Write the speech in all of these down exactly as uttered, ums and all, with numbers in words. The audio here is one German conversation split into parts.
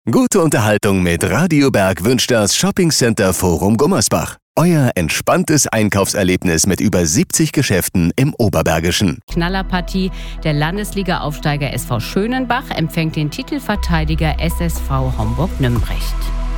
Gute Unterhaltung mit Radio Berg wünscht das Shoppingcenter Forum Gummersbach. Euer entspanntes Einkaufserlebnis mit über siebzig Geschäften im Oberbergischen. Knallerpartie. Der Landesliga-Aufsteiger S V Schönenbach empfängt den Titelverteidiger S S V Homburg-Nümbrecht.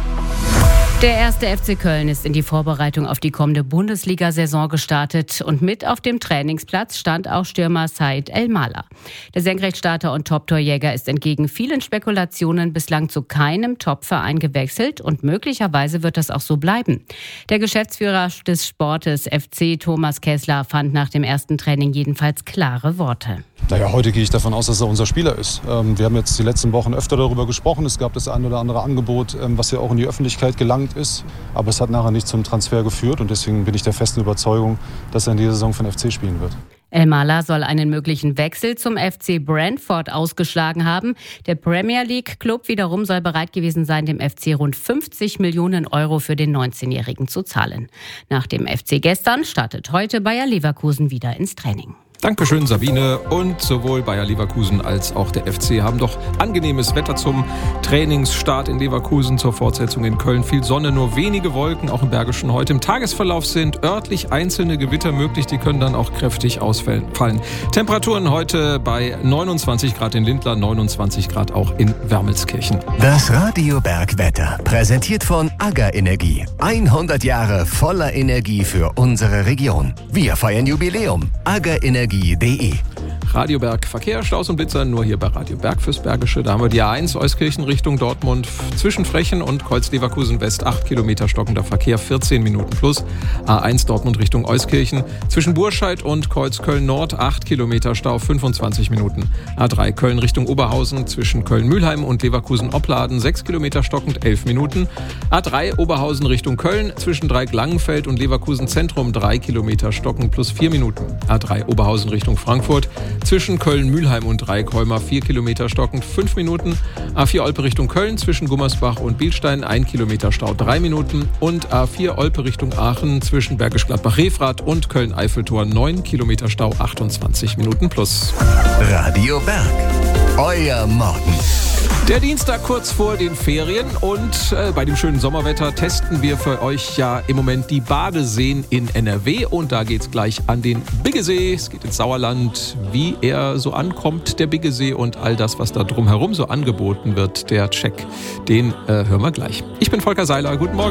Der erste F C Köln ist in die Vorbereitung auf die kommende Bundesliga-Saison gestartet und mit auf dem Trainingsplatz stand auch Stürmer Said El-Mala. Der Senkrechtstarter und Top-Torjäger ist entgegen vielen Spekulationen bislang zu keinem Top-Verein gewechselt und möglicherweise wird das auch so bleiben. Der Geschäftsführer des Sportes F C, Thomas Kessler, fand nach dem ersten Training jedenfalls klare Worte. Naja, heute gehe ich davon aus, dass er unser Spieler ist. Ähm, wir haben jetzt die letzten Wochen öfter darüber gesprochen. Es gab das ein oder andere Angebot, ähm, was ja auch in die Öffentlichkeit gelangt ist. Aber es hat nachher nicht zum Transfer geführt und deswegen bin ich der festen Überzeugung, dass er in dieser Saison für den F C spielen wird. El-Mala soll einen möglichen Wechsel zum F C Brentford ausgeschlagen haben. Der Premier League Club wiederum soll bereit gewesen sein, dem F C rund fünfzig Millionen Euro für den neunzehnjährigen zu zahlen. Nach dem F C gestern startet heute Bayer Leverkusen wieder ins Training. Dankeschön, Sabine. Und sowohl Bayer Leverkusen als auch der F C haben doch angenehmes Wetter zum Trainingsstart in Leverkusen, zur Fortsetzung in Köln. Viel Sonne, nur wenige Wolken, auch im Bergischen heute. Im Tagesverlauf sind örtlich einzelne Gewitter möglich, die können dann auch kräftig ausfallen. Temperaturen heute bei neunundzwanzig Grad in Lindlar, neunundzwanzig Grad auch in Wermelskirchen. Das Radio Berg Wetter, präsentiert von Agger Energie. hundert Jahre voller Energie für unsere Region. Wir feiern Jubiläum. Agger Energie. Radio Berg Verkehr, Staus und Blitzer, nur hier bei Radio Berg fürs Bergische. Da haben wir die A eins Euskirchen Richtung Dortmund zwischen Frechen und Kreuz-Leverkusen West, acht Kilometer stockender Verkehr, vierzehn Minuten plus. A eins Dortmund Richtung Euskirchen zwischen Burscheid und Kreuz-Köln Nord, acht Kilometer Stau, fünfundzwanzig Minuten. A drei Köln Richtung Oberhausen zwischen Köln-Mühlheim und Leverkusen-Opladen, sechs Kilometer stockend, elf Minuten. A drei Oberhausen Richtung Köln zwischen Dreieck-Langenfeld und Leverkusen Zentrum, drei Kilometer stockend plus vier Minuten. A drei Oberhausen Richtung Frankfurt zwischen Köln-Mühlheim und Dreieckholmer, vier Kilometer stockend, fünf Minuten. A vier Olpe Richtung Köln zwischen Gummersbach und Bielstein, ein Kilometer Stau, drei Minuten. Und A vier Olpe Richtung Aachen zwischen Bergisch Gladbach-Refrath und Köln-Eiffeltor, neun Kilometer Stau, achtundzwanzig Minuten plus. Radio Berg, euer Morgen. Der Dienstag kurz vor den Ferien und äh, bei dem schönen Sommerwetter testen wir für euch ja im Moment die Badeseen in N R W und da geht's gleich an den Biggesee. Es geht ins Sauerland, wie er so ankommt, der Biggesee und all das, was da drumherum so angeboten wird, der Check, den äh, hören wir gleich. Ich bin Volker Seiler, guten Morgen.